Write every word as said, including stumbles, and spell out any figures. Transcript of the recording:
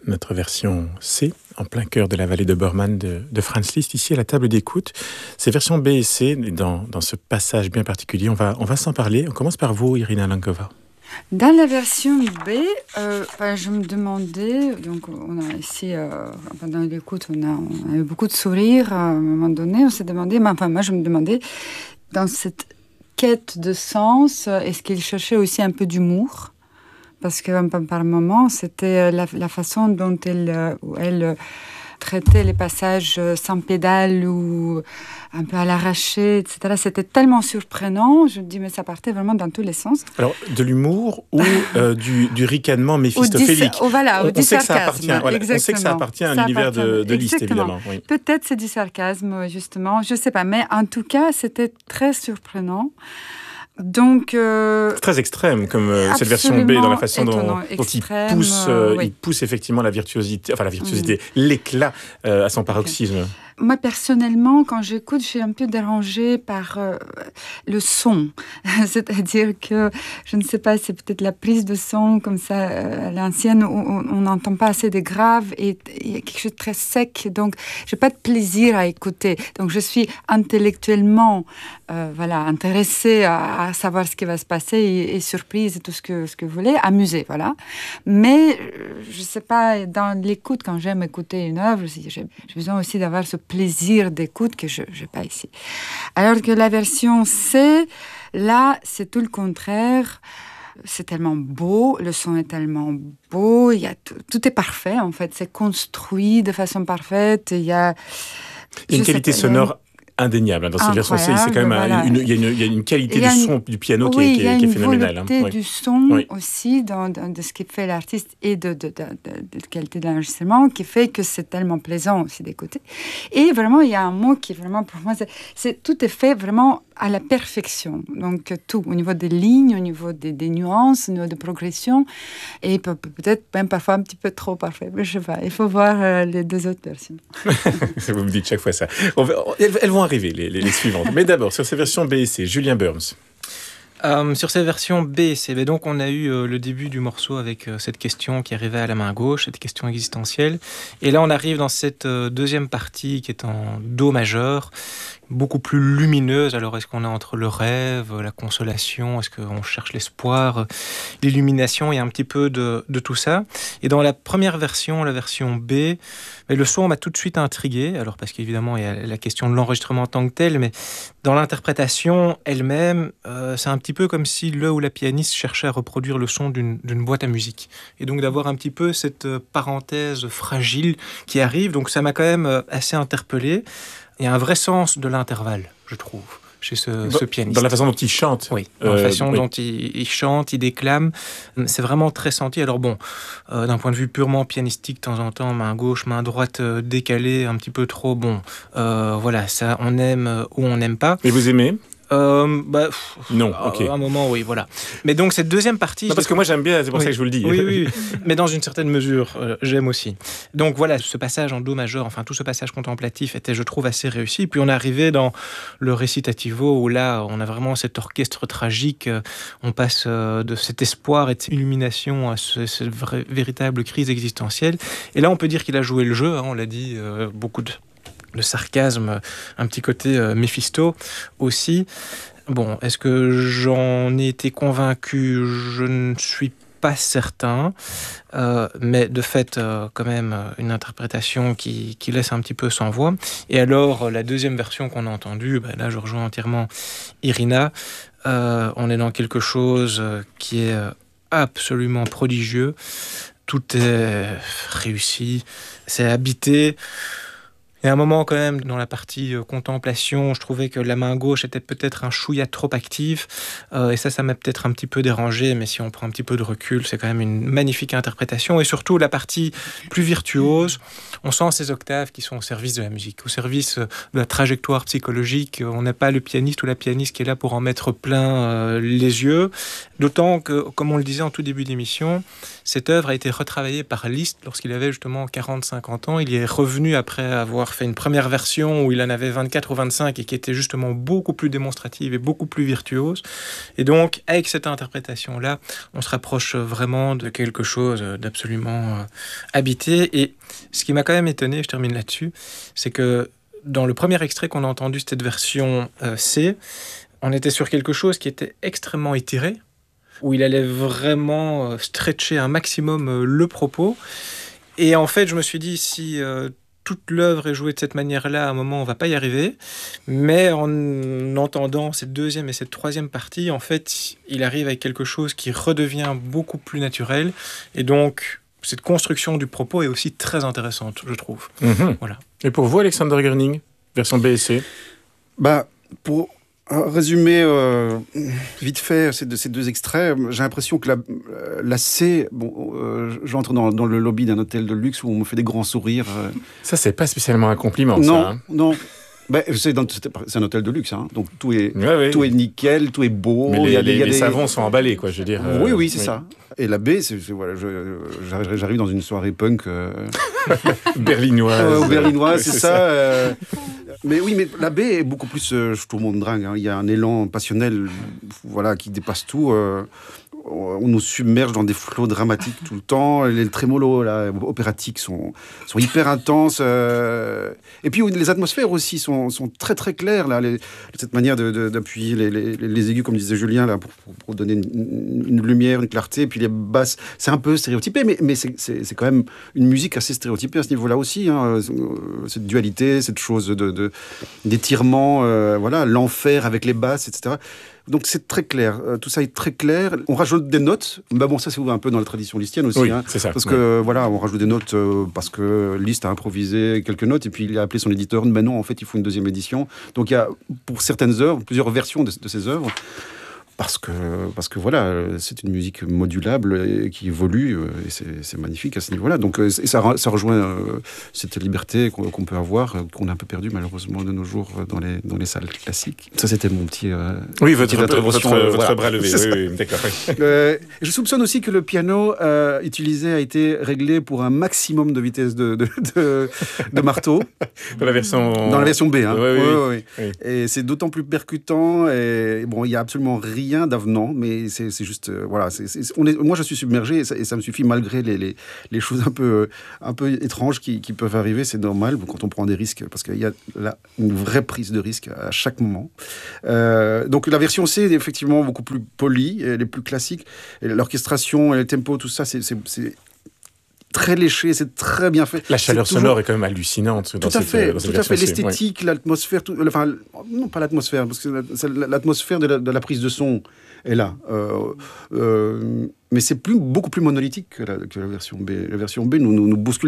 notre version C, en plein cœur de la vallée de Bormann de, de Franz Liszt, ici à la table d'écoute. C'est version B et C, dans, dans ce passage bien particulier. On va, on va s'en parler. On commence par vous, Irina Lankova. Dans la version B, euh, ben, je me demandais, donc on a ici, euh, pendant l'écoute, on a, on a eu beaucoup de sourires à un moment donné, on s'est demandé, mais enfin moi je me demandais, dans cette quête de sens, est-ce qu'il cherchait aussi un peu d'humour ? Parce que par moment, c'était la, la façon dont elle, elle traitait les passages sans pédale ou un peu à l'arraché, et cetera. C'était tellement surprenant. Je me dis, mais ça partait vraiment dans tous les sens. Alors, de l'humour ou euh, du, du ricanement méphistophélique. Oh, voilà, on, on, on, sait que ça appartient, voilà, on sait que ça appartient à l'univers de, de Liszt, évidemment. Oui. Peut-être c'est du sarcasme, justement. Je ne sais pas. Mais en tout cas, c'était très surprenant. Donc, euh, très extrême comme euh, cette version B dans la façon dont, dont il pousse, euh, oui. il pousse effectivement la virtuosité, enfin la virtuosité, mmh. l'éclat euh, à son paroxysme. Okay. Moi, personnellement, quand j'écoute, je suis un peu dérangée par euh, le son. C'est-à-dire que, je ne sais pas, c'est peut-être la prise de son, comme ça, euh, à l'ancienne, où on n'entend pas assez de graves et il y a quelque chose de très sec. Donc, je n'ai pas de plaisir à écouter. Donc, je suis intellectuellement euh, voilà, intéressée à, à savoir ce qui va se passer et, et surprise et tout ce que, ce que vous voulez, amusée, voilà. Mais, je ne sais pas, dans l'écoute, quand j'aime écouter une œuvre, j'ai, j'ai besoin aussi d'avoir ce plaisir d'écoute que je n'ai pas ici. Alors que la version C, là, c'est tout le contraire. C'est tellement beau, le son est tellement beau, il y a tout, tout est parfait, en fait. C'est construit de façon parfaite. Il y a... Il y a une qualité pas, sonore indéniable. Dans cette version C, c'est quand même voilà. une, il, y a une, il y a une qualité du son du piano oui, qui est, qui est, qui est phénoménale. Il y a une volonté hein. du oui. son oui. aussi, dans, dans, de ce qui fait l'artiste et de, de, de, de, de qualité de l'enregistrement, qui fait que c'est tellement plaisant aussi d'écouter. Et vraiment, il y a un mot qui vraiment, pour moi, c'est, c'est tout est fait vraiment à la perfection. Donc, tout, au niveau des lignes, au niveau des, des nuances, au niveau de progression, et peut, peut-être même parfois un petit peu trop parfait. Mais je sais pas, il faut voir euh, les deux autres versions. Vous me dites chaque fois ça. On va, elles, elles vont arriver, les, les, les suivantes. Mais d'abord, sur ces versions B et C, Julien Burns. Euh, sur ces versions B et C, donc on a eu euh, le début du morceau avec euh, cette question qui arrivait à la main gauche, cette question existentielle. Et là, on arrive dans cette euh, deuxième partie qui est en Do majeur, beaucoup plus lumineuse. Alors, est-ce qu'on est entre le rêve, la consolation, est-ce qu'on cherche l'espoir, l'illumination? Il y a un petit peu de, de tout ça. Et dans la première version, la version B, mais le son m'a tout de suite intrigué. Alors, parce qu'évidemment, il y a la question de l'enregistrement en tant que tel, mais dans l'interprétation elle-même, euh, c'est un petit peu comme si le ou la pianiste cherchait à reproduire le son d'une, d'une boîte à musique. Et donc, d'avoir un petit peu cette parenthèse fragile qui arrive. Donc, ça m'a quand même assez interpellé. Il y a un vrai sens de l'intervalle, je trouve, chez ce, ce pianiste. Dans la façon dont il chante. Oui, dans euh, la façon oui. dont il, il chante, il déclame. C'est vraiment très senti. Alors bon, euh, d'un point de vue purement pianistique, de temps en temps, main gauche, main droite euh, décalée, un petit peu trop. Bon, euh, voilà, ça, on aime ou on n'aime pas. Et vous aimez ? Euh, bah, pff, non, ok. À un moment, oui, voilà. Mais donc, cette deuxième partie... Non, parce que moi, j'aime bien, c'est pour oui, ça que je vous le dis. Oui, oui, oui. Mais dans une certaine mesure, euh, j'aime aussi. Donc, voilà, ce passage en Do majeur, enfin, tout ce passage contemplatif était, je trouve, assez réussi. Puis, on est arrivé dans le recitativo, où là, on a vraiment cet orchestre tragique. On passe euh, de cet espoir et de cette illumination à ce, cette vraie, véritable crise existentielle. Et là, on peut dire qu'il a joué le jeu, hein, on l'a dit, euh, beaucoup de... le sarcasme, un petit côté euh, Méphisto aussi. Bon, est-ce que j'en ai été convaincu ? Je ne suis pas certain, euh, mais de fait, euh, quand même, une interprétation qui, qui laisse un petit peu sans voix. Et alors, la deuxième version qu'on a entendue, ben là, je rejoins entièrement Irina. Euh, on est dans quelque chose qui est absolument prodigieux. Tout est réussi, c'est habité. Il y a un moment quand même, dans la partie euh, contemplation, je trouvais que la main gauche était peut-être un chouïa trop active. Euh, et ça, ça m'a peut-être un petit peu dérangé. Mais si on prend un petit peu de recul, c'est quand même une magnifique interprétation. Et surtout, la partie plus virtuose, on sent ces octaves qui sont au service de la musique, au service de la trajectoire psychologique. On n'a pas le pianiste ou la pianiste qui est là pour en mettre plein euh, les yeux. D'autant que, comme on le disait en tout début d'émission, cette œuvre a été retravaillée par Liszt lorsqu'il avait justement quarante à cinquante ans. Il y est revenu après avoir avoir fait une première version où il en avait vingt-quatre ou vingt-cinq et qui était justement beaucoup plus démonstrative et beaucoup plus virtuose. Et donc, avec cette interprétation-là, on se rapproche vraiment de quelque chose d'absolument euh, habité. Et ce qui m'a quand même étonné, je termine là-dessus, c'est que dans le premier extrait qu'on a entendu, cette version euh, C, on était sur quelque chose qui était extrêmement étiré, où il allait vraiment euh, stretcher un maximum euh, le propos. Et en fait, je me suis dit, si euh, toute l'œuvre est jouée de cette manière-là, à un moment, on ne va pas y arriver. Mais en entendant cette deuxième et cette troisième partie, en fait, il arrive avec quelque chose qui redevient beaucoup plus naturel. Et donc, cette construction du propos est aussi très intéressante, je trouve. Mm-hmm. Voilà. Et pour vous, Alexander Görning, version B et C? Bah, pour résumer euh, vite fait ces deux, ces deux extraits, j'ai l'impression que la, la C, bon, euh, j'entre dans, dans le lobby d'un hôtel de luxe où on me fait des grands sourires. Euh. Ça, c'est pas spécialement un compliment, non, ça. Hein. Non, ben, c'est, dans, c'est un hôtel de luxe, hein, donc tout est, ouais, ouais. tout est nickel, tout est beau. Mais les, il y a des, les, il y a les des... savons sont emballés, quoi, je veux dire. Euh, oui, oui, c'est oui. ça. Et la B, c'est, c'est voilà, je, j'arrive, j'arrive dans une soirée punk euh... berlinoise. Euh, berlinoise, c'est, c'est ça. ça. Euh... Mais oui, mais la B est beaucoup plus, euh, je trouve, mon dingue. Hein. Il y a un élan passionnel, voilà, qui dépasse tout. Euh... On nous submerge dans des flots dramatiques tout le temps. Les trémolos là, opératiques sont, sont hyper intenses. Euh... Et puis les atmosphères aussi sont, sont très très claires. Là. Les, cette manière de, de, d'appuyer les, les, les aigus, comme disait Julien, là, pour, pour, pour donner une, une lumière, une clarté. Et puis les basses, c'est un peu stéréotypé, mais, mais c'est, c'est, c'est quand même une musique assez stéréotypée à ce niveau-là aussi. Hein. Cette dualité, cette chose de, de, d'étirement, euh, voilà, l'enfer avec les basses, et cetera. Donc c'est très clair, euh, tout ça est très clair. On rajoute des notes, bah bon ça c'est un peu dans la tradition listienne aussi, oui, hein, c'est ça, parce oui. que voilà, on rajoute des notes euh, parce que Liszt a improvisé quelques notes et puis il a appelé son éditeur, mais non en fait il faut une deuxième édition. Donc il y a pour certaines œuvres plusieurs versions de, de ces œuvres. Parce que, parce que voilà, c'est une musique modulable et qui évolue, et c'est, c'est magnifique à ce niveau-là. Donc et ça, ça rejoint euh, cette liberté qu'on, qu'on peut avoir, qu'on a un peu perdue malheureusement de nos jours dans les, dans les salles classiques. Ça, c'était mon petit. Euh, oui, votre, votre, votre, euh, votre voilà. bras levé. Oui, oui, d'accord. euh, je soupçonne aussi que le piano euh, utilisé a été réglé pour un maximum de vitesse de, de, de, de marteau. Dans la version. Dans la version B, hein. Oui, oui, oui, oui. oui. oui. Et c'est d'autant plus percutant. Et bon, il y a absolument rien. Rien d'avenant, mais c'est, c'est juste euh, voilà. C'est, c'est, on est, moi, je suis submergé et ça, et ça me suffit malgré les, les, les choses un peu, un peu étranges qui, qui peuvent arriver. C'est normal quand on prend des risques parce qu'il y a là une vraie prise de risque à chaque moment. Euh, donc la version C est effectivement beaucoup plus polie, elle est plus classique. Et l'orchestration, et le tempo, tout ça, c'est, c'est, c'est très léché, c'est très bien fait. La chaleur toujours... sonore est quand même hallucinante. Tout dans à cette, fait, dans cette tout à fait. C, L'esthétique, ouais. L'atmosphère, tout... enfin, non pas l'atmosphère, parce que l'atmosphère de la, de la prise de son est là. Euh, euh, mais c'est plus, beaucoup plus monolithique que la, que la version B. La version B nous, nous, nous bouscule